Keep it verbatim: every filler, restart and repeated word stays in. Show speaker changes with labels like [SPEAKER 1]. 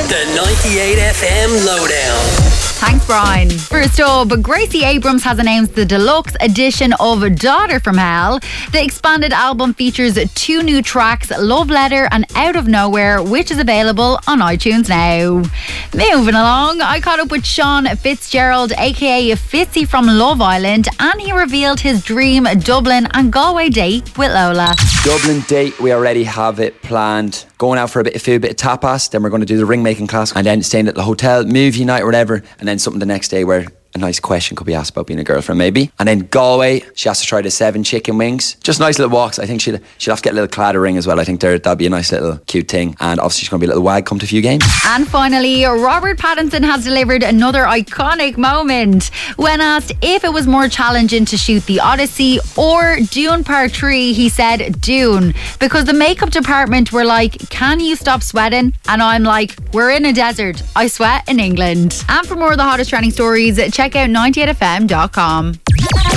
[SPEAKER 1] The ninety-eight F M Lowdown.
[SPEAKER 2] Thanks, Brian. First up, Gracie Abrams has announced the deluxe edition of Daughter from Hell. The expanded album features two new tracks, Love Letter and Out of Nowhere, which is available on iTunes now. Moving along, I caught up with Sean Fitzgerald, aka Fitzy from Love Island, and he revealed his dream Dublin and Galway date with Lola.
[SPEAKER 3] Dublin date, we already have it planned. Going out for a bit of food, a bit of tapas, then we're going to do the ring making class, and then staying at the hotel, movie night or whatever, and then something the next day where a nice question could be asked about being a girlfriend maybe. And then Galway, she has to try the seven chicken wings. Just nice little walks. I think she'll, she'll have to get a little cladding ring as well. I think there that'd be a nice little cute thing. And obviously she's going to be a little wag, come to a few games.
[SPEAKER 2] And finally, Robert Pattinson has delivered another iconic moment. When asked if it was more challenging to shoot The Odyssey or Dune Part three, he said Dune, because the makeup department were like, can you stop sweating? And I'm like, we're in a desert. I sweat in England. And for more of the hottest trending stories, check out ninety-eight F M dot com.